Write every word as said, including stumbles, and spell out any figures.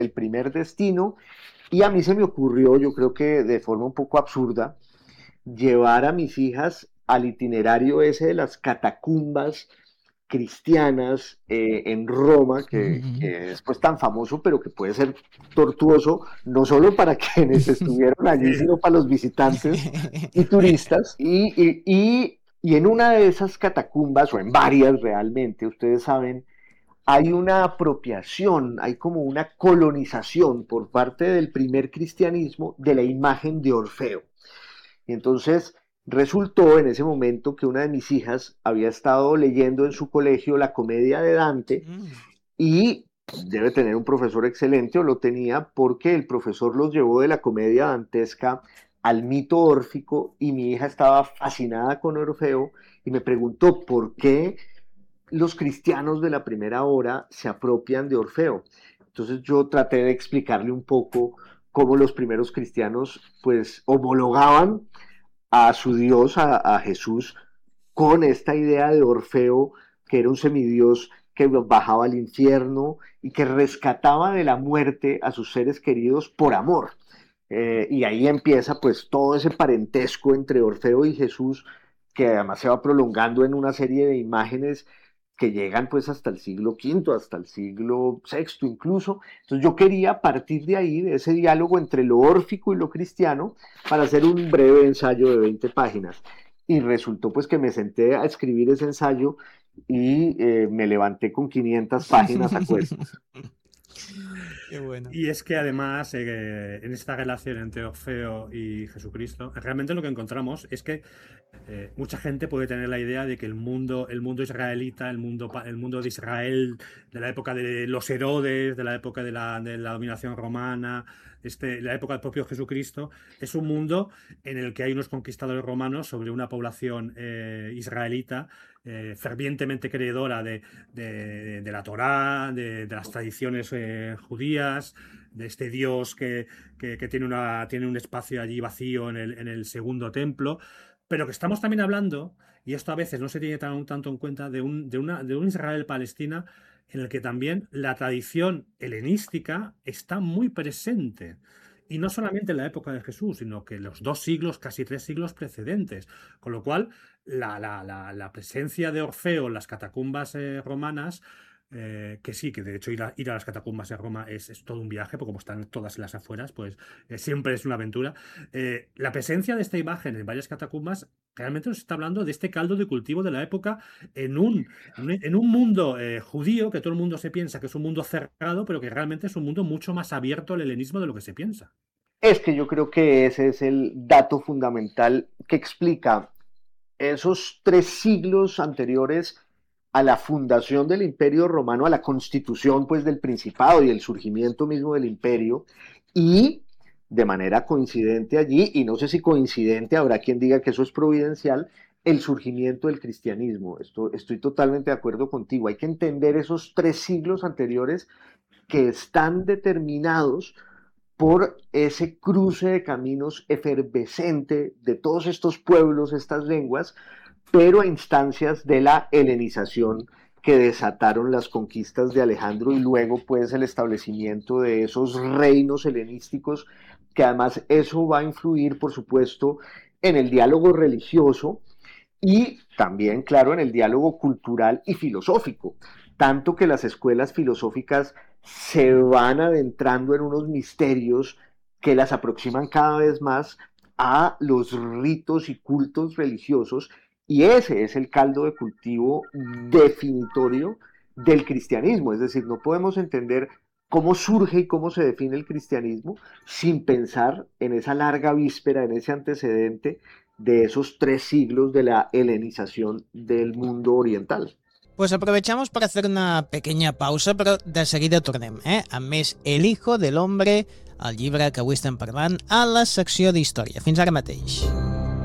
el primer destino, y a mí se me ocurrió, yo creo que de forma un poco absurda, llevar a mis hijas al itinerario ese de las catacumbas cristianas eh, en Roma, que, que es pues tan famoso, pero que puede ser tortuoso, no solo para quienes estuvieron allí, Sí. sino para los visitantes y turistas. Y, y, y, y en una de esas catacumbas, o en varias realmente, ustedes saben, hay una apropiación, hay como una colonización por parte del primer cristianismo de la imagen de Orfeo. Y entonces resultó en ese momento que una de mis hijas había estado leyendo en su colegio la comedia de Dante Mm. y debe tener un profesor excelente, o lo tenía, porque el profesor los llevó de la comedia dantesca al mito órfico, y mi hija estaba fascinada con Orfeo y me preguntó por qué los cristianos de la primera hora se apropian de Orfeo. Entonces yo traté de explicarle un poco cómo los primeros cristianos pues homologaban a su Dios, a, a Jesús, con esta idea de Orfeo, que era un semidios que bajaba al infierno y que rescataba de la muerte a sus seres queridos por amor. Eh, y ahí empieza pues todo ese parentesco entre Orfeo y Jesús, que además se va prolongando en una serie de imágenes que llegan pues hasta el siglo quinto, hasta el siglo sexto incluso. Entonces yo quería partir de ahí, de ese diálogo entre lo órfico y lo cristiano, para hacer un breve ensayo de veinte páginas. Y resultó pues que me senté a escribir ese ensayo y eh, me levanté con quinientas páginas a cuestas. Qué bueno. Y es que además, eh, en esta relación entre Orfeo y Jesucristo, realmente lo que encontramos es que eh, mucha gente puede tener la idea de que el mundo, el mundo israelita, el mundo, el mundo de Israel, de la época de los Herodes, de la época de la, de la dominación romana, este, la época del propio Jesucristo, es un mundo en el que hay unos conquistadores romanos sobre una población eh, israelita eh, fervientemente creedora de, de, de la Torá, de, de las tradiciones eh, judías, de este Dios que, que, que tiene, una, tiene un espacio allí vacío en el, en el segundo templo, pero que estamos también hablando, y esto a veces no se tiene tan, tanto en cuenta, de un, de una, de un Israel-Palestina en el que también la tradición helenística está muy presente. Y no solamente en la época de Jesús, sino que los dos siglos, casi tres siglos precedentes. Con lo cual, la, la, la, la presencia de Orfeo en las catacumbas eh, romanas, eh, que sí, que de hecho ir a, ir a las catacumbas de Roma es, es todo un viaje, porque como están todas en las afueras, pues eh, siempre es una aventura. Eh, la presencia de esta imagen en varias catacumbas realmente nos está hablando de este caldo de cultivo de la época en un, en un mundo eh, judío, que todo el mundo se piensa que es un mundo cerrado, pero que realmente es un mundo mucho más abierto al helenismo de lo que se piensa. Es que yo creo que ese es el dato fundamental que explica esos tres siglos anteriores a la fundación del Imperio Romano, a la constitución pues del Principado y el surgimiento mismo del imperio, y de manera coincidente allí, y no sé si coincidente, habrá quien diga que eso es providencial, el surgimiento del cristianismo. Esto, estoy totalmente de acuerdo contigo. Hay que entender esos tres siglos anteriores que están determinados por ese cruce de caminos efervescente de todos estos pueblos, estas lenguas, pero a instancias de la helenización que desataron las conquistas de Alejandro y luego pues el establecimiento de esos reinos helenísticos, que además eso va a influir por supuesto en el diálogo religioso y también, claro, en el diálogo cultural y filosófico, tanto que las escuelas filosóficas se van adentrando en unos misterios que las aproximan cada vez más a los ritos y cultos religiosos, y ese es el caldo de cultivo definitorio del cristianismo. Es decir, no podemos entender cómo surge y cómo se define el cristianismo sin pensar en esa larga víspera, en ese antecedente de esos tres siglos de la helenización del mundo oriental. Pues aprovechamos para hacer una pequeña pausa, però de seguida tornem, eh? Amb més El hijo del hombre, el llibre que avui estem parlant, a la secció d'història. Fins ara mateix.